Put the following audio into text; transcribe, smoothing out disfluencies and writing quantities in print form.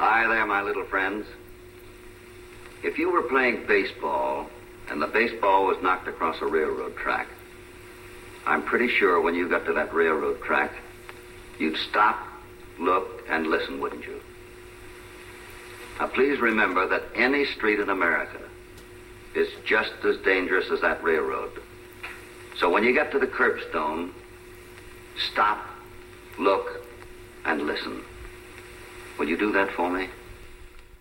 Hi there, my little friends. If you were playing baseball and the baseball was knocked across a railroad track, I'm pretty sure when you got to that railroad track, you'd stop, look, and listen, wouldn't you? Now, please remember that any street in America is just as dangerous as that railroad. So when you get to the curbstone, stop, look, and listen. Will you do that for me?